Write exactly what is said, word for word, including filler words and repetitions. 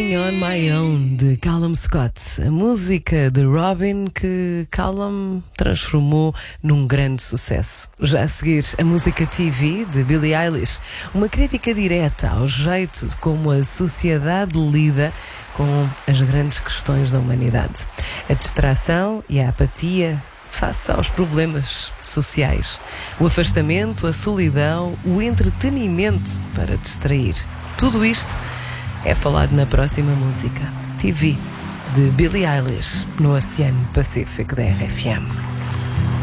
Living on My Own, de Callum Scott, a música de Robin que Callum transformou num grande sucesso. Já a seguir, a música T V de Billie Eilish, uma crítica direta ao jeito de como a sociedade lida com as grandes questões da humanidade. A distração e a apatia face aos problemas sociais, o afastamento, a solidão, o entretenimento para distrair. Tudo isto é falado na próxima música, T V, de Billie Eilish, no Oceano Pacífico da R F M.